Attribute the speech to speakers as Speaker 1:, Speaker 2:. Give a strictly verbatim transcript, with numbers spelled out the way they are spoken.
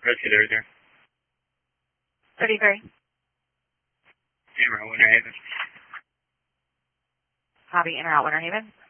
Speaker 1: Rescue there, there.
Speaker 2: thirty-three.
Speaker 1: Camera, Winter Haven.
Speaker 2: Copy, enter out Winter Haven.